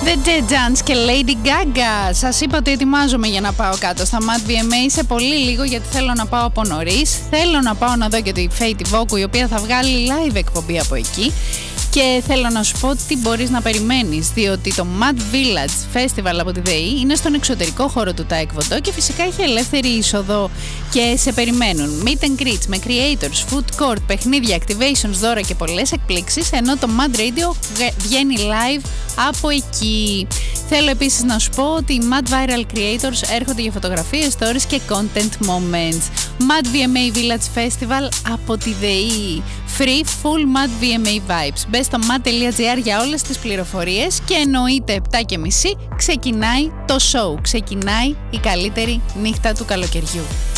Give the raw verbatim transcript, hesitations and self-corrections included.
The Dead Dance και Lady Gaga. Σας είπα ότι ετοιμάζομαι για να πάω κάτω στα Mad βι εμ έι σε πολύ λίγο, γιατί θέλω να πάω από νωρίς. Θέλω να πάω να δω και τη Faye Vogue, η οποία θα βγάλει live εκπομπή από εκεί. Και θέλω να σου πω τι μπορείς να περιμένεις, διότι το Mad Village Festival από τη ΔΕΗ είναι στον εξωτερικό χώρο του Taekwondo και φυσικά έχει ελεύθερη είσοδο και σε περιμένουν meet and greets με creators, food court, παιχνίδια, activations, δώρα και πολλές εκπλήξεις, ενώ το Mad Radio βγαίνει live από εκεί. Θέλω επίσης να σου πω ότι οι Mad Viral Creators έρχονται για φωτογραφίες, stories και content moments. Mad βι εμ έι Village Festival από τη ΔΕΗ. Free full Mad βι εμ έι vibes. Μπες στο mad τελεία gr για όλες τις πληροφορίες και εννοείται επτά και μισή ξεκινάει το show. Ξεκινάει η καλύτερη νύχτα του καλοκαιριού.